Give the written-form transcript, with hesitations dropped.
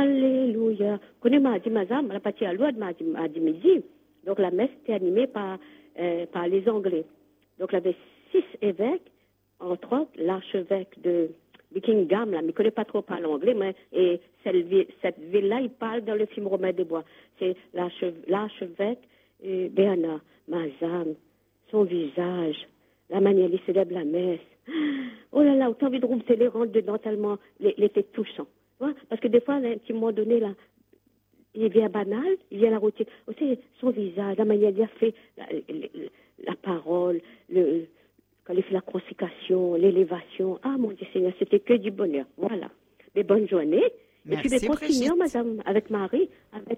Alléluia. Connais mardi mazam, la partie à l'ouest mardi midi. Donc la messe était animée par les Anglais. Donc il y avait 6 évêques, entre autres l'archevêque de Buckingham, là, mais je ne connais pas trop parler anglais, mais et cette ville-là, il parle dans le film Romain des Bois. C'est l'archevêque Bernard Mazam, son visage, la manière il célèbre la messe. Oh là là, autant envie de rompre les rangs dedans tellement l'été touchant. Ouais? Parce que des fois, à un petit moment donné, là, il vient banal, il vient la routine. Aussi, son visage, la manière dont il a fait la parole, quand il fait la consécration, l'élévation. Ah, mon Dieu Seigneur, c'était que du bonheur. Voilà. Mais bonne journée. Merci, et puis, continuons, madame, avec Marie, avec